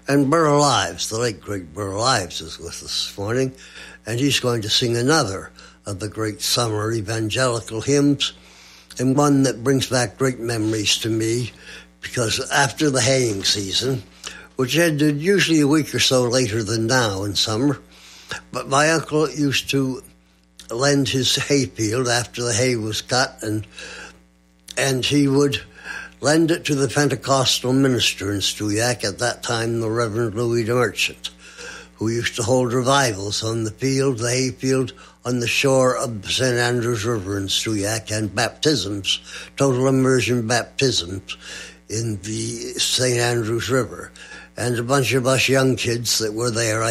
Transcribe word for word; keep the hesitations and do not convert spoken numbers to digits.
And Burl Ives, the late great Burl Ives, is with us this morning, and he's going to sing another of the great summer evangelical hymns, and one that brings back great memories to me, because after the haying season, which ended usually a week or so later than now in summer, but my uncle used to lend his hayfield after the hay was cut, and and he would lend it to the Pentecostal minister in Stewiacke, at that time the Reverend Louis de Merchant, who used to hold revivals on the field, the hayfield, on the shore of the Saint Andrews River in Stewiacke, and baptisms, total immersion baptisms in the Saint Andrews River. And a bunch of us young kids that were there, I